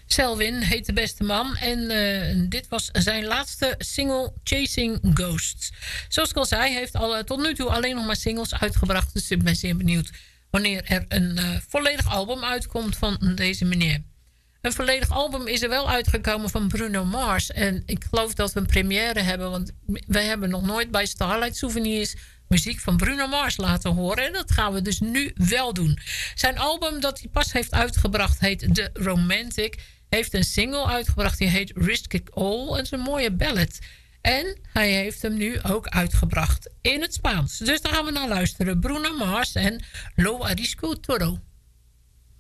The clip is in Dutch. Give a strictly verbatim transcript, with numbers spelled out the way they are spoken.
Selwyn heet de beste man. En uh, dit was zijn laatste single, Chasing Ghosts. Zoals ik al zei, hij heeft al, uh, tot nu toe alleen nog maar singles uitgebracht. Dus ik ben zeer benieuwd wanneer er een uh, volledig album uitkomt van deze meneer. Een volledig album is er wel uitgekomen van Bruno Mars. En ik geloof dat we een première hebben. Want wij hebben nog nooit bij Starlight Souvenirs muziek van Bruno Mars laten horen. En dat gaan we dus nu wel doen. Zijn album dat hij pas heeft uitgebracht heet The Romantic. Heeft een single uitgebracht die heet Risk It All. Het is een mooie ballad. En hij heeft hem nu ook uitgebracht in het Spaans. Dus daar gaan we naar luisteren. Bruno Mars en Lo Arisco Toro.